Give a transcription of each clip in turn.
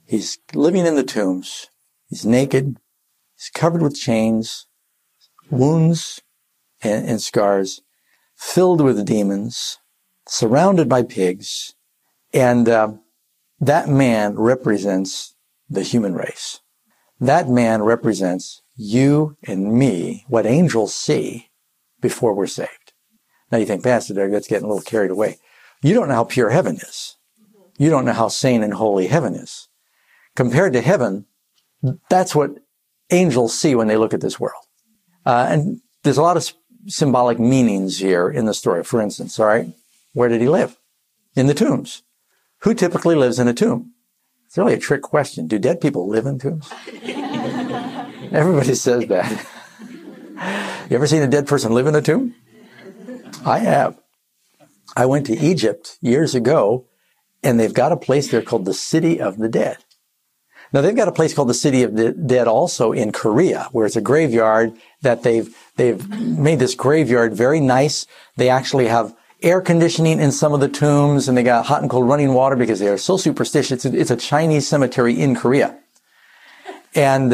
He's living in the tombs. He's naked. He's covered with chains, wounds, and scars, filled with demons, surrounded by pigs. And that man represents the human race. That man represents you and me, what angels see before we're saved. Now you think, Pastor Doug, that's getting a little carried away. You don't know how pure heaven is. You don't know how sane and holy heaven is. Compared to heaven, that's what angels see when they look at this world. And there's a lot of symbolic meanings here in the story. For instance, all right, where did he live? In the tombs. Who typically lives in a tomb? It's really a trick question. Do dead people live in tombs? Everybody says that. You ever seen a dead person live in a tomb? I have. I went to Egypt years ago, and they've got a place there called the City of the Dead. Now, they've got a place called the City of the Dead also in Korea, where it's a graveyard that they've made this graveyard very nice. They actually have air conditioning in some of the tombs, and they got hot and cold running water because they are so superstitious. It's a Chinese cemetery in Korea. And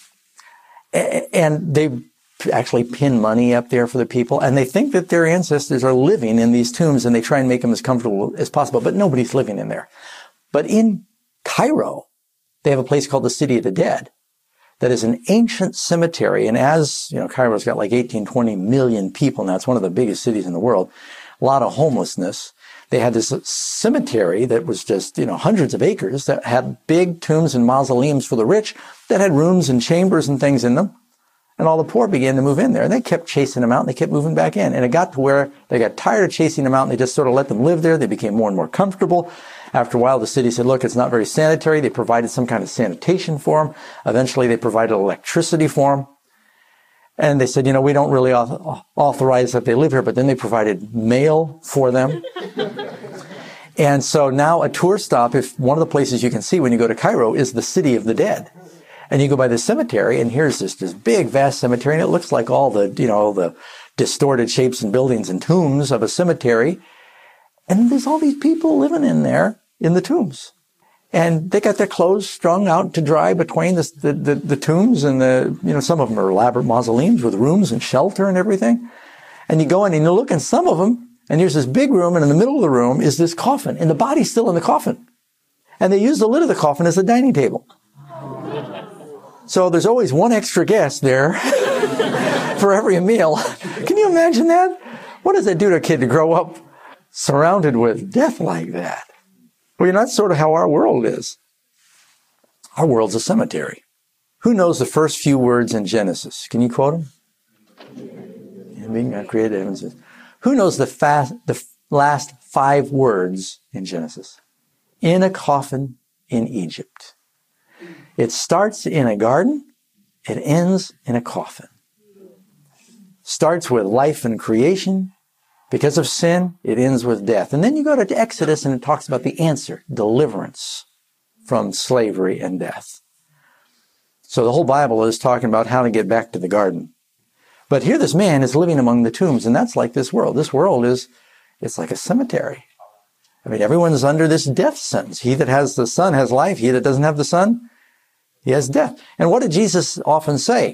they actually pin money up there for the people, and they think that their ancestors are living in these tombs, and they try and make them as comfortable as possible, but nobody's living in there. But in Cairo, they have a place called the City of the Dead that is an ancient cemetery. And as, you know, Cairo's got like 18, 20 million people now. It's one of the biggest cities in the world. A lot of homelessness. They had this cemetery that was just, you know, hundreds of acres that had big tombs and mausoleums for the rich that had rooms and chambers and things in them. And all the poor began to move in there. And they kept chasing them out, and they kept moving back in. And it got to where they got tired of chasing them out, and they just sort of let them live there. They became more and more comfortable. After a while, the city said, look, it's not very sanitary. They provided some kind of sanitation for them. Eventually, they provided electricity for them. And they said, you know, we don't really authorize that they live here, but then they provided mail for them. And so now a tour stop, if one of the places you can see when you go to Cairo is the City of the Dead. And you go by the cemetery, and here's this big, vast cemetery, and it looks like all the, you know, the distorted shapes and buildings and tombs of a cemetery. And there's all these people living in there in the tombs. And they got their clothes strung out to dry between the tombs, and you know, some of them are elaborate mausoleums with rooms and shelter and everything. And you go in and you look in some of them, and here's this big room, and in the middle of the room is this coffin, and the body's still in the coffin. And they use the lid of the coffin as a dining table. So there's always one extra guest there for every meal. Can you imagine that? What does that do to a kid to grow up surrounded with death like that? Well, you know, that's sort of how our world is. Our world's a cemetery. Who knows the first few words in Genesis? Can you quote them? Being God created heavens. Who knows the last 5 words in Genesis? In a coffin in Egypt. It starts in a garden. It ends in a coffin. Starts with life and creation. Because of sin, it ends with death. And then you go to Exodus, and it talks about the answer, deliverance from slavery and death. So the whole Bible is talking about how to get back to the garden. But here this man is living among the tombs, and that's like this world. This world it's like a cemetery. I mean, everyone's under this death sentence. He that has the Son has life. He that doesn't have the Son, he has death. And what did Jesus often say?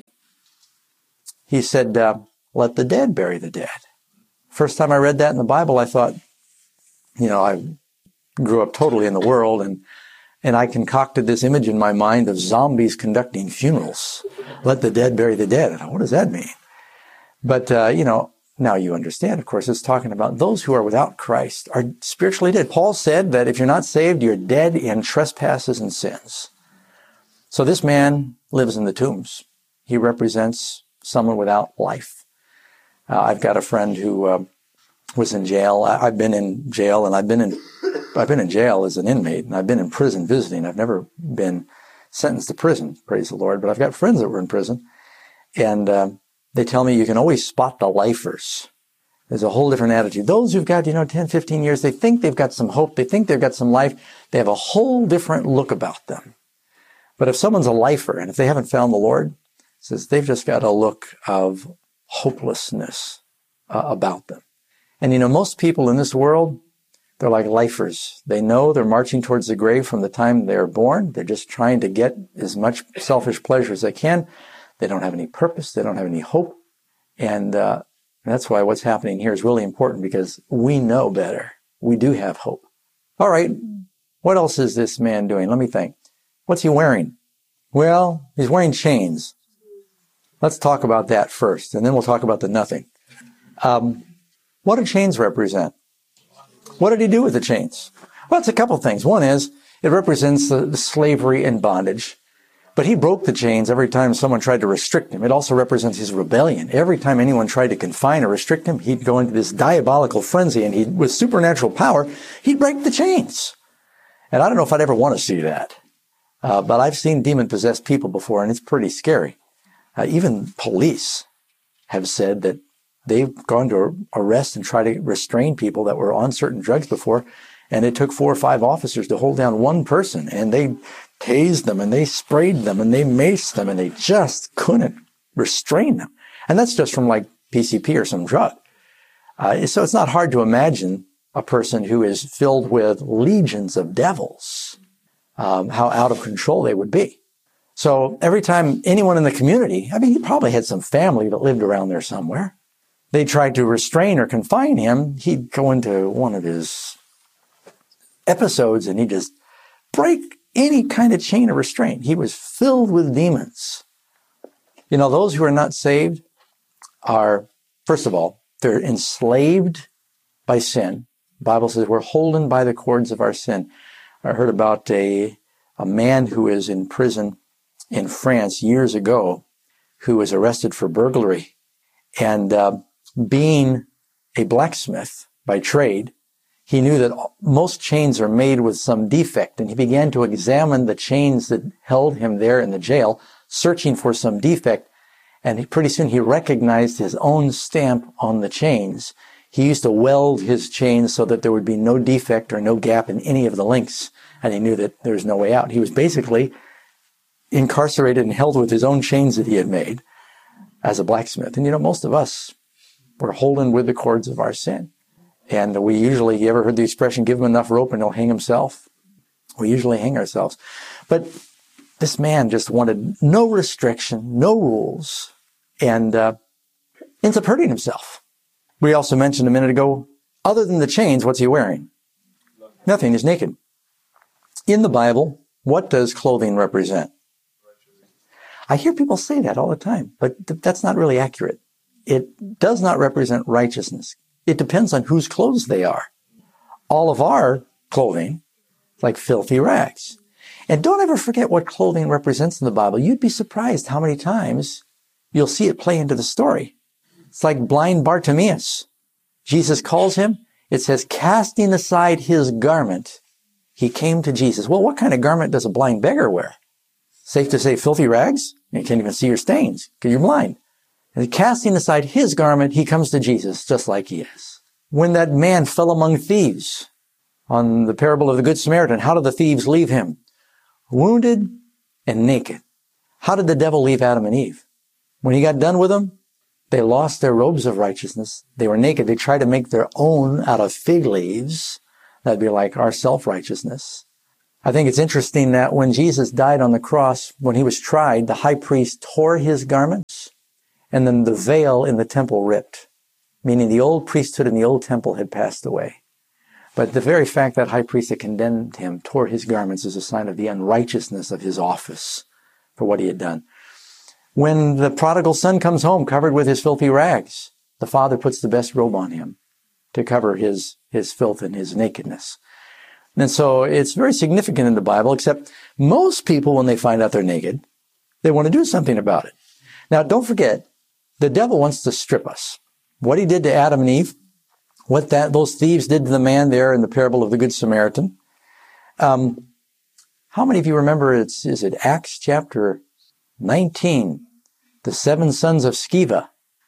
He said, let the dead bury the dead. First time I read that in the Bible, I thought, you know, I grew up totally in the world, and I concocted this image in my mind of zombies conducting funerals. Let the dead bury the dead. I thought, what does that mean? But, you know, now you understand, of course, it's talking about those who are without Christ are spiritually dead. Paul said that if you're not saved, you're dead in trespasses and sins. So this man lives in the tombs. He represents someone without life. I've got a friend who was in jail. I've been in jail, and I've been in jail as an inmate, and I've been in prison visiting. I've never been sentenced to prison, praise the Lord, but I've got friends that were in prison, and they tell me you can always spot the lifers. There's a whole different attitude. Those who've got, 10, 15 years, they think they've got some hope. They think they've got some life. They have a whole different look about them. But if someone's a lifer, and if they haven't found the Lord, it says they've just got a look of hopelessness about them. And most people in this world, They're like lifers. They know they're marching towards the grave from the time they're born. They're just trying to get as much selfish pleasure as they can. They don't have any purpose. They don't have any hope. And that's why what's happening here is really important, because we know better. We do have hope. All right. What else is this man doing? Let me think. What's he wearing? Well, he's wearing chains. Let's talk about that first, and then we'll talk about the nothing. What do chains represent? What did he do with the chains? Well, it's a couple things. One is, it represents the slavery and bondage. But he broke the chains every time someone tried to restrict him. It also represents his rebellion. Every time anyone tried to confine or restrict him, he'd go into this diabolical frenzy, and with supernatural power, he'd break the chains. And I don't know if I'd ever want to see that. But I've seen demon-possessed people before, and it's pretty scary. Even police have said that they've gone to arrest and try to restrain people that were on certain drugs before, and it took 4 or 5 officers to hold down one person, and they tased them, and they sprayed them, and they maced them, and they just couldn't restrain them. And that's just from like PCP or some drug. So it's not hard to imagine a person who is filled with legions of devils, how out of control they would be. So every time anyone in the community, I mean, he probably had some family that lived around there somewhere, they tried to restrain or confine him, he'd go into one of his episodes and he'd just break any kind of chain of restraint. He was filled with demons. You know, those who are not saved are, first of all, they're enslaved by sin. The Bible says we're holden by the cords of our sin. I heard about a man who is in prison in France years ago who was arrested for burglary. And being a blacksmith by trade, he knew that most chains are made with some defect, and he began to examine the chains that held him there in the jail, searching for some defect, and pretty soon he recognized his own stamp on the chains. He used to weld his chains so that there would be no defect or no gap in any of the links, and he knew that there was no way out. He was basically incarcerated and held with his own chains that he had made as a blacksmith. And you know, most of us, we're holding with the cords of our sin. And we usually, you ever heard the expression, give him enough rope and he'll hang himself? We usually hang ourselves. But this man just wanted no restriction, no rules, and ends up hurting himself. We also mentioned a minute ago, other than the chains, what's he wearing? Nothing. He's naked. In the Bible, what does clothing represent? I hear people say that all the time, but that's not really accurate. It does not represent righteousness. It depends on whose clothes they are. All of our clothing is like filthy rags. And don't ever forget what clothing represents in the Bible. You'd be surprised how many times you'll see it play into the story. It's like blind Bartimaeus. Jesus calls him. It says, casting aside his garment, he came to Jesus. Well, what kind of garment does a blind beggar wear? Safe to say filthy rags? You can't even see your stains because you're blind. And casting aside his garment, he comes to Jesus just like he is. When that man fell among thieves on the parable of the Good Samaritan, how did the thieves leave him? Wounded and naked. How did the devil leave Adam and Eve? When he got done with them, they lost their robes of righteousness. They were naked. They tried to make their own out of fig leaves. That'd be like our self-righteousness. I think it's interesting that when Jesus died on the cross, when he was tried, the high priest tore his garments, and then the veil in the temple ripped, meaning the old priesthood in the old temple had passed away. But the very fact that high priest that condemned him tore his garments is a sign of the unrighteousness of his office for what he had done. When the prodigal son comes home covered with his filthy rags, the father puts the best robe on him to cover his filth and his nakedness. And so it's very significant in the Bible, except most people, when they find out they're naked, they want to do something about it. Now, don't forget, the devil wants to strip us. What he did to Adam and Eve, what those thieves did to the man there in the parable of the Good Samaritan. How many of you remember, is it Acts chapter 19, the 7 sons of Sceva,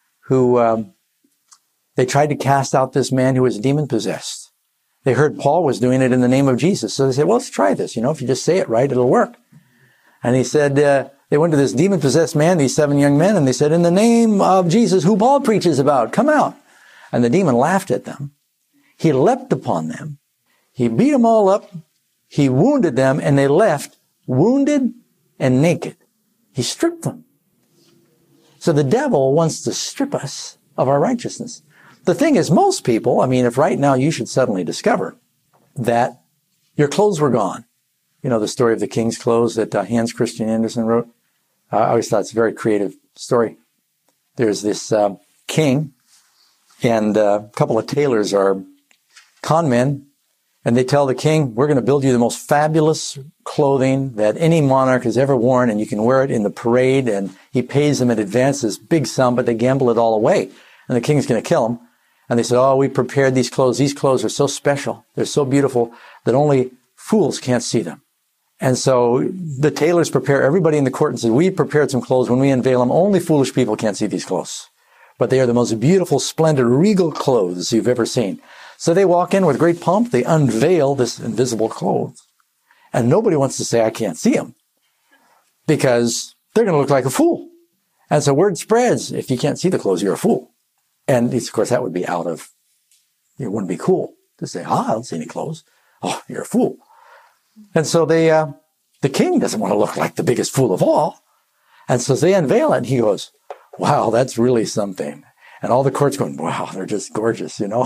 who they tried to cast out this man who was demon-possessed. They heard Paul was doing it in the name of Jesus. So they said, well, let's try this. If you just say it right, it'll work. And he said, they went to this demon-possessed man, these 7 young men, and they said, in the name of Jesus, who Paul preaches about, come out. And the demon laughed at them. He leapt upon them He beat them all up. He wounded them, and they left wounded and naked. He stripped them. So the devil wants to strip us of our righteousness. The thing is, most people, if right now you should suddenly discover that your clothes were gone. You know the story of the king's clothes that Hans Christian Andersen wrote? I always thought it's a very creative story. There's this king, and a couple of tailors are con men, and they tell the king, we're going to build you the most fabulous clothing that any monarch has ever worn, and you can wear it in the parade, and he pays them in advance this big sum, but they gamble it all away, and the king's going to kill him. And they said, oh, we prepared these clothes. These clothes are so special. They're so beautiful that only fools can't see them. And so the tailors prepare everybody in the court and said, we prepared some clothes. When we unveil them, only foolish people can't see these clothes. But they are the most beautiful, splendid, regal clothes you've ever seen. So they walk in with great pomp. They unveil this invisible clothes. And nobody wants to say, I can't see them, because they're going to look like a fool. And so word spreads, if you can't see the clothes, you're a fool. And of course, that would be it wouldn't be cool to say, I don't see any clothes. Oh, you're a fool. And so the king doesn't want to look like the biggest fool of all. And so they unveil it, and he goes, wow, that's really something. And all the court's going, wow, they're just gorgeous, and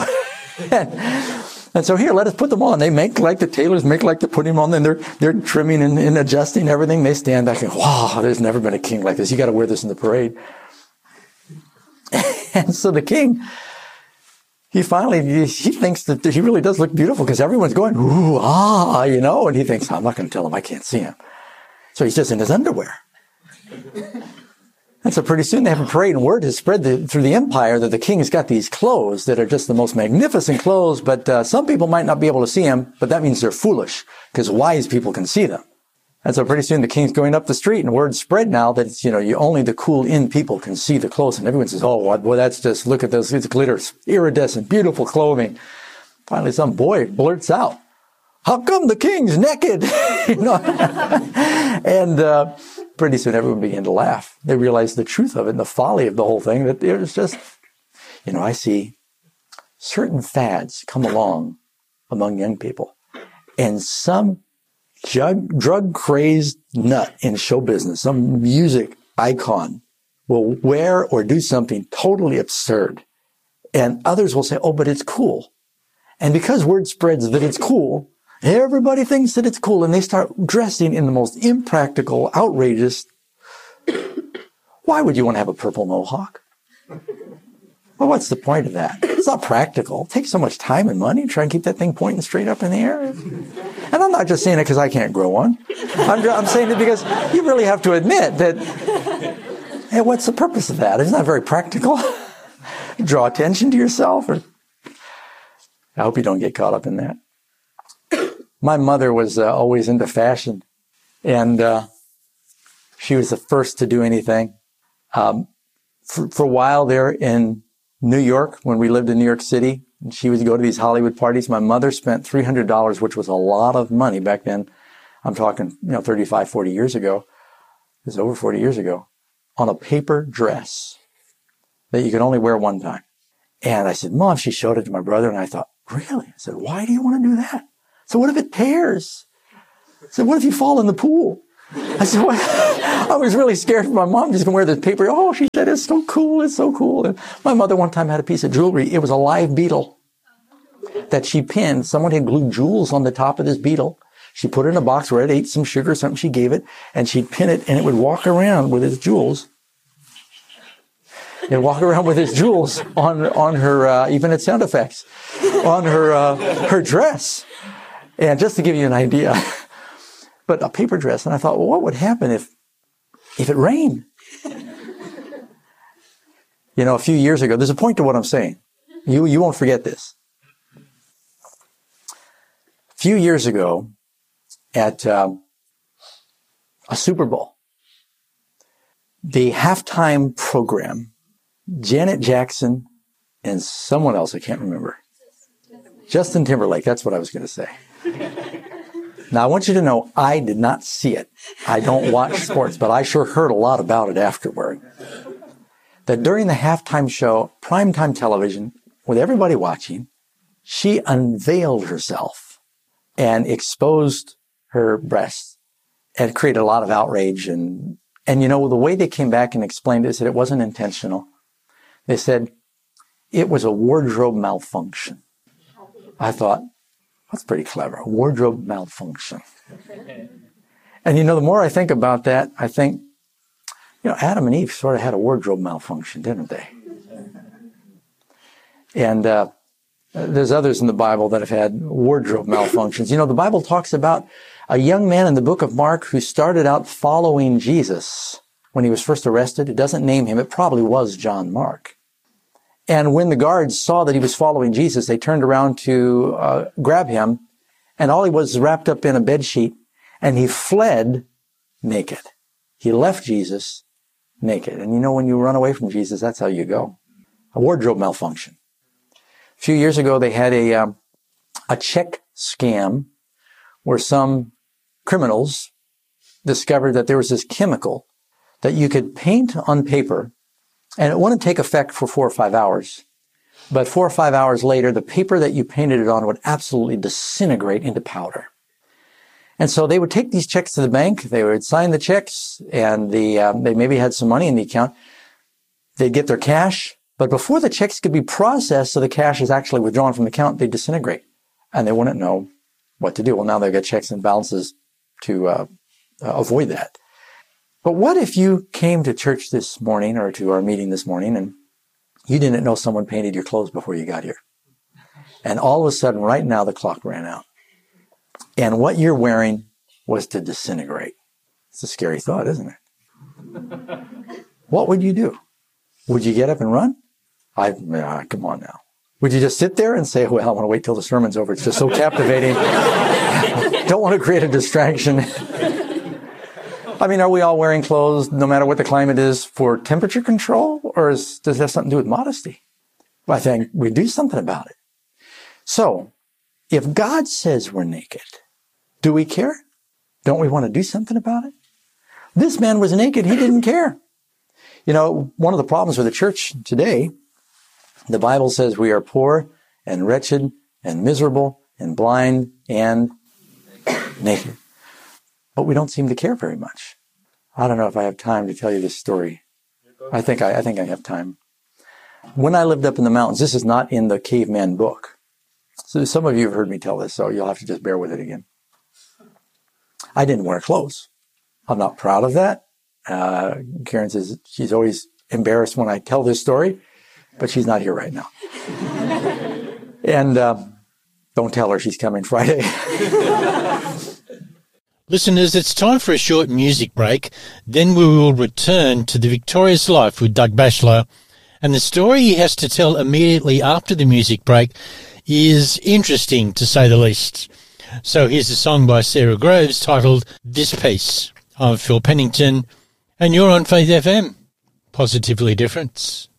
so here, let us put them on. They make like the tailors make like they're putting them on, and they're trimming and adjusting everything. They stand back and, wow, there's never been a king like this. You got to wear this in the parade. And so the king, he thinks that he really does look beautiful, because everyone's going, ooh, and he thinks, I'm not going to tell him I can't see him. So he's just in his underwear. And so pretty soon they have a parade, and word has spread through the empire that the king's got these clothes that are just the most magnificent clothes, but some people might not be able to see them, but that means they're foolish, because wise people can see them. And so pretty soon the king's going up the street, and word spread now that it's, only the cool in people can see the clothes. And everyone says, oh, boy, that's just, look at this, it's glitters, iridescent, beautiful clothing. Finally, some boy blurts out, how come the king's naked? And pretty soon everyone began to laugh. They realized the truth of it and the folly of the whole thing, that it was just, I see certain fads come along among young people, and some drug-crazed nut in show business, some music icon, will wear or do something totally absurd. And others will say, oh, but it's cool. And because word spreads that it's cool, everybody thinks that it's cool, and they start dressing in the most impractical, outrageous. Why would you want to have a purple mohawk? Well, what's the point of that? It's not practical. It takes so much time and money to try and keep that thing pointing straight up in the air. And I'm not just saying it because I can't grow one. I'm saying it because you really have to admit that, hey, what's the purpose of that? It's not very practical. Draw attention to yourself. I hope you don't get caught up in that. My mother was always into fashion, and she was the first to do anything. For a while there in New York, when we lived in New York City, and she would go to these Hollywood parties, my mother spent $300, which was a lot of money back then. I'm talking, 35, 40 years ago. It was over 40 years ago, on a paper dress that you could only wear one time. And I said, Mom, she showed it to my brother, and I thought, really? I said, why do you want to do that? So what if it tears? I said, what if you fall in the pool? I said, what? I was really scared for my mom just going to wear this paper. Oh, she said, it's so cool. It's so cool. And my mother one time had a piece of jewelry. It was a live beetle that she pinned. Someone had glued jewels on the top of this beetle. She put it in a box where it ate some sugar or something. She gave it, and she'd pin it, and it would walk around with its jewels. It'd walk around with its jewels on her, even its sound effects, on her dress. And just to give you an idea, but a paper dress. And I thought, well, what would happen if it rained? A few years ago, there's a point to what I'm saying. You won't forget this. A few years ago, at a Super Bowl, the halftime program, Janet Jackson and someone else, I can't remember. Justin Timberlake, that's what I was going to say. Now, I want you to know, I did not see it. I don't watch sports, but I sure heard a lot about it afterward. That during the halftime show, primetime television, with everybody watching, she unveiled herself and exposed her breasts and created a lot of outrage. And you know, the way they came back and explained it, they said it wasn't intentional. They said it was a wardrobe malfunction. I thought, that's pretty clever. A wardrobe malfunction. And you know, the more I think about that, I think, you know, Adam and Eve sort of had a wardrobe malfunction, didn't they? And there's others in the Bible that have had wardrobe malfunctions. You know, the Bible talks about a young man in the book of Mark who started out following Jesus when he was first arrested. It doesn't name him. It probably was John Mark. And when the guards saw that he was following Jesus, they turned around to grab him, and all he was wrapped up in a bedsheet, and he fled naked. He left Jesus naked. And you know, when you run away from Jesus, that's how you go. A wardrobe malfunction. A few years ago, they had a check scam where some criminals discovered that there was this chemical that you could paint on paper, and it wouldn't take effect for 4 or 5 hours. But 4 or 5 hours later, the paper that you painted it on would absolutely disintegrate into powder. And so they would take these checks to the bank, they would sign the checks, and they maybe had some money in the account. They'd get their cash, but before the checks could be processed, so the cash is actually withdrawn from the account, they disintegrate. And they wouldn't know what to do. Well, now they've got checks and balances to avoid that. But what if you came to church this morning or to our meeting this morning and you didn't know someone painted your clothes before you got here? And all of a sudden, right now, the clock ran out. And what you're wearing was to disintegrate. It's a scary thought, isn't it? What would you do? Would you get up and run? Come on now. Would you just sit there and say, well, I want to wait till the sermon's over. It's just so captivating. Don't want to create a distraction. I mean, are we all wearing clothes, no matter what the climate is, for temperature control? Or does it have something to do with modesty? Well, I think we do something about it. So, if God says we're naked, do we care? Don't we want to do something about it? This man was naked. He didn't care. You know, one of the problems with the church today, the Bible says we are poor and wretched and miserable and blind and naked. But we don't seem to care very much. I don't know if I have time to tell you this story. I think I have time. When I lived up in the mountains, this is not in the Caveman book. So some of you have heard me tell this, so you'll have to just bear with it again. I didn't wear clothes. I'm not proud of that. Karen says she's always embarrassed when I tell this story, but she's not here right now. And don't tell her she's coming Friday. Listeners, it's time for a short music break. Then we will return to The Victorious Life with Doug Batchelor. And the story he has to tell immediately after the music break is interesting, to say the least. So here's a song by Sarah Groves titled This Peace. I'm Phil Pennington, and you're on Faith FM. Positively Different.